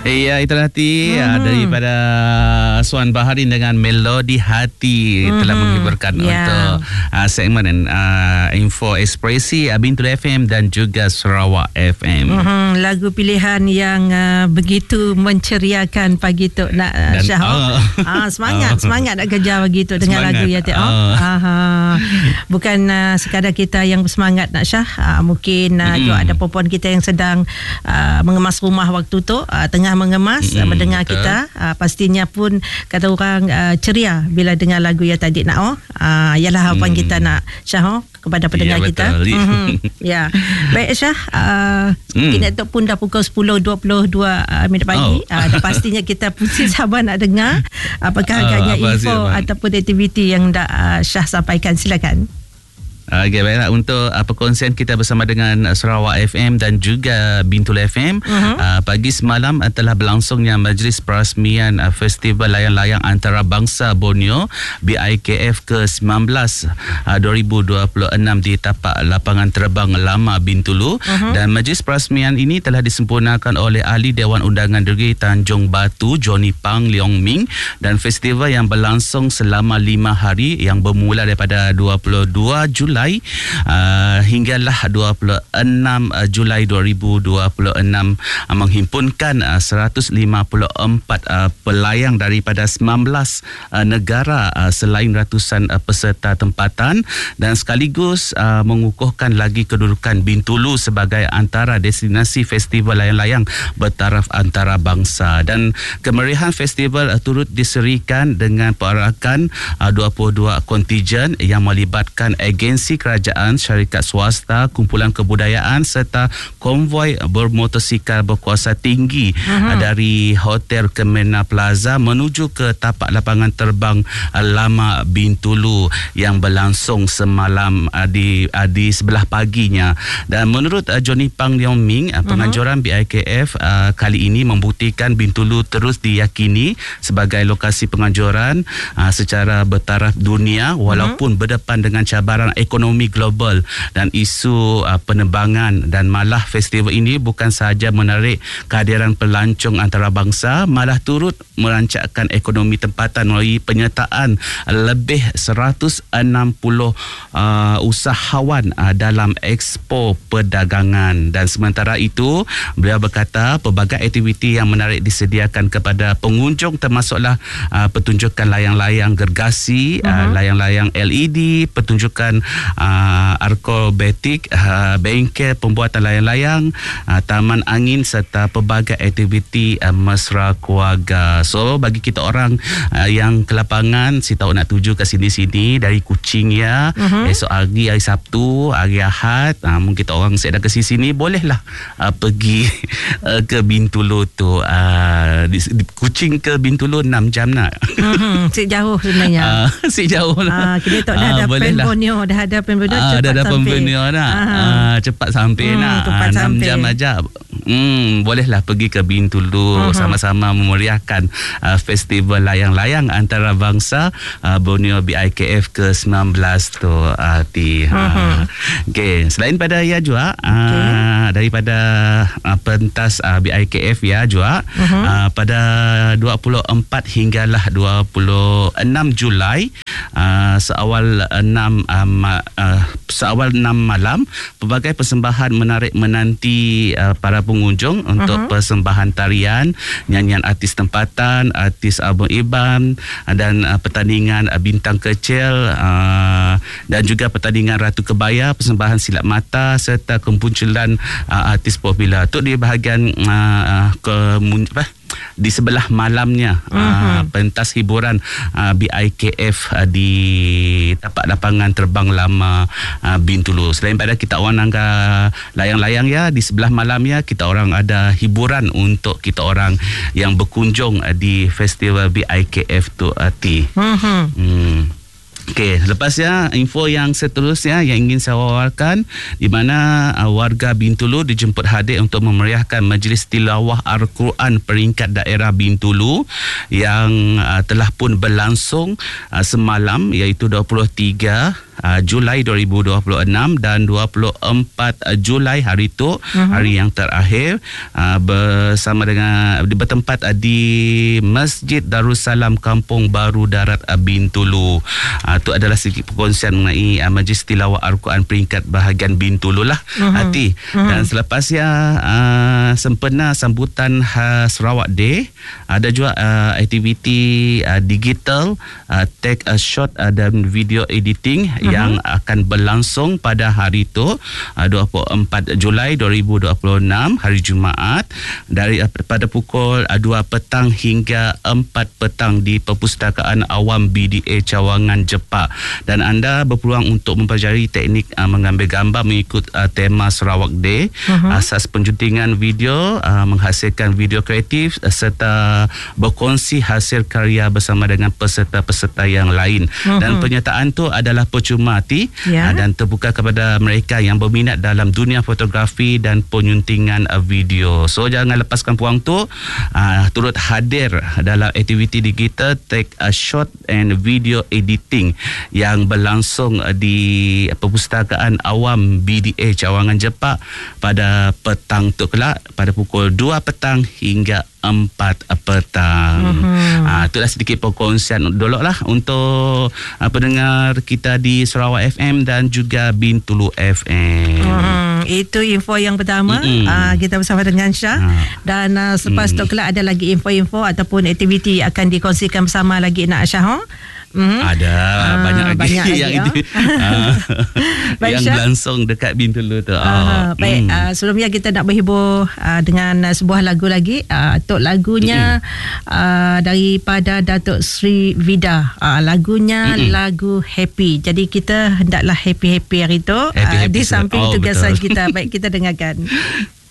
Ya, itulah hati daripada Suan Baharin dengan Melodi Hati telah menghiburkan untuk segmen Info Ekspresi Bintulu FM dan juga Sarawak FM. Lagu pilihan yang begitu menceriakan pagi tu nak Syah. Semangat nak kerja begitu dengan lagu ya Tia. Bukan sekadar kita yang bersemangat nak Syah. Mungkin juga ada perempuan kita yang sedang mengemas rumah waktu tu, tengah mengemas mendengar kita, pastinya pun kata orang ceria bila dengar lagu yang tadi nak ialah harapan kita nak Syah kepada pendengar kita. Ya. Baik Syah, kini tu pun dah pukul 10.22 minit pagi. Pastinya kita pusing sabar nak dengar apakah agaknya info ataupun aktiviti yang dah Syah sampaikan. Silakan. Okay, baiklah, untuk perkongsian kita bersama dengan Sarawak FM dan juga Bintulu FM. Pagi semalam telah berlangsungnya Majlis Perasmian Festival Layang-Layang Antarabangsa Borneo BIKF ke-19 2026 di tapak lapangan terbang lama Bintulu. Dan majlis perasmian ini telah disempurnakan oleh Ahli Dewan Undangan Negeri Tanjung Batu Johnny Pang Leong Ming, dan festival yang berlangsung selama 5 hari yang bermula daripada 22 Julai hinggalah 26 Julai 2026 menghimpunkan 154 pelayang daripada 19 negara selain ratusan peserta tempatan, dan sekaligus mengukuhkan lagi kedudukan Bintulu sebagai antara destinasi festival layang-layang bertaraf antarabangsa. Dan kemeriahan festival turut diserikan dengan perarakan 22 kontijen yang melibatkan agensi kerajaan, syarikat swasta, kumpulan kebudayaan serta konvoi bermotosikal berkuasa tinggi dari Hotel Kemena Plaza menuju ke tapak lapangan terbang lama Bintulu yang berlangsung semalam di sebelah paginya. Dan menurut Johnny Pang Leong Ming, penganjuran BIKF kali ini membuktikan Bintulu terus diyakini sebagai lokasi penganjuran secara bertaraf dunia walaupun berdepan dengan cabaran ekonomi global dan isu penerbangan. Dan malah festival ini bukan sahaja menarik kehadiran pelancong antarabangsa, malah turut merancangkan ekonomi tempatan melalui penyertaan lebih 160 usahawan dalam Expo Perdagangan. Dan sementara itu, beliau berkata pelbagai aktiviti yang menarik disediakan kepada pengunjung, termasuklah pertunjukan layang-layang gergasi, layang-layang LED, pertunjukan akrobatik, bengkel pembuatan layang-layang, taman angin serta pelbagai aktiviti mesra keluarga. So bagi kita orang yang ke lapangan, si tahu nak tuju ke sini-sini dari Kuching ya, esok hari Sabtu, hari Ahad, mungkin kita orang sedang ke sini, bolehlah pergi ke Bintulu tu. Di Kuching ke Bintulu 6 jam nak. Sik jauh sebenarnya. Sik jauh lah. Kita tak dah ada Borneo, dah ada Borneo, cepat sampai. Cepat sampai nak. 6 jam aja. Bolehlah pergi ke Bintulu sama-sama memeriahkan festival layang-layang antarabangsa Borneo BIKF ke-19 tu. Okay. Selain pada ya juga daripada pentas BIKF ya juga pada 24 hinggalah 26 Julai seawal 6 malam, pelbagai persembahan menarik menanti para pengunjung untuk persembahan tarian, nyanyian artis tempatan, artis Abang Iban, dan pertandingan bintang kecil, dan juga pertandingan Ratu Kebaya, persembahan silat mata serta kemunculan artis popular. Tu di bahagian di sebelah malamnya pentas hiburan BIKF di tapak lapangan terbang lama Bintulu. Selain pada kita orang nangka layang-layang ya, di sebelah malamnya kita orang ada hiburan untuk kita orang yang berkunjung di festival BIKF tu. Okey, lepas ya info yang seterusnya yang ingin saya wawarkan, di mana warga Bintulu dijemput hadir untuk memeriahkan Majlis Tilawah Al-Quran peringkat daerah Bintulu yang telah pun berlangsung semalam, iaitu 23 Julai 2026 dan 24 Julai hari itu, hari yang terakhir, bersama dengan bertempat di Masjid Darussalam Kampung Baru Darat Bintulu. Itu adalah sedikit perkongsian mengenai Majlis Tilawah Al-Quran peringkat bahagian Bintulu lah, Hati. Dan selepasnya sempena sambutan Sarawak Day, ada juga aktiviti digital, take a shot dan video editing yang akan berlangsung pada hari itu, 24 Julai 2026 hari Jumaat, pada pukul 2 petang hingga 4 petang di Perpustakaan Awam BDA Cawangan Jepak. Dan anda berpeluang untuk mempelajari teknik mengambil gambar mengikut tema Sarawak Day, asas penjuntingan video, menghasilkan video kreatif serta berkongsi hasil karya bersama dengan peserta-peserta yang lain. Dan penyertaan tu adalah percuma dan terbuka kepada mereka yang berminat dalam dunia fotografi dan penyuntingan video. So jangan lepaskan peluang tu, turut hadir dalam aktiviti digital take a shot and video editing yang berlangsung di Perpustakaan Awam BDA Cawangan Jepak pada petang tu kelak, pada pukul 2 petang hingga 4 petang. Itulah sedikit perkongsian dulu lah untuk pendengar kita di Sarawak FM dan juga Bintulu FM. Itu info yang pertama. Kita bersama dengan Syah. Dan selepas tu kelak ada lagi info-info ataupun aktiviti akan dikongsikan bersama lagi nak Syah. Ada banyak lagi yang itu yang berlangsung dekat Bintulu tu. Baik, sebelumnya kita nak berhibur dengan sebuah lagu lagi. Tok lagunya daripada Datuk Sri Vida. Lagunya lagu Happy. Jadi kita hendaklah happy-happy hari tu, di samping tugasan kita. Baik, kita dengarkan.